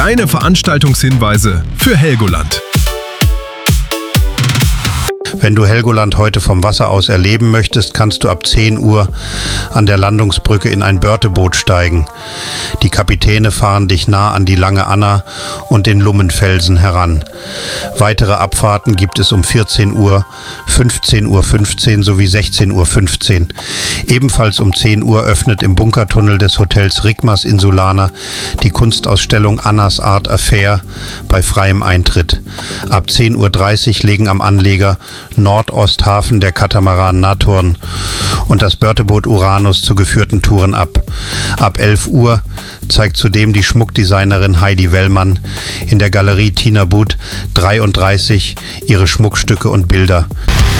Deine Veranstaltungshinweise für Helgoland. Wenn du Helgoland heute vom Wasser aus erleben möchtest, kannst du ab 10 Uhr an der Landungsbrücke in ein Börteboot steigen. Die Kapitäne fahren dich nah an die Lange Anna und den Lummenfelsen heran. Weitere Abfahrten gibt es um 14 Uhr, 15:15 Uhr sowie 16:15 Uhr. Ebenfalls um 10 Uhr öffnet im Bunkertunnel des Hotels Rigmas Insulana die Kunstausstellung Annas Art Affair bei freiem Eintritt. Ab 10:30 Uhr legen am Anleger Nordosthafen der Katamaran Nathorn und das Börteboot Uranus zu geführten Touren ab. Ab 11 Uhr zeigt zudem die Schmuckdesignerin Heidi Wellmann in der Galerie Tina But 33 ihre Schmuckstücke und Bilder.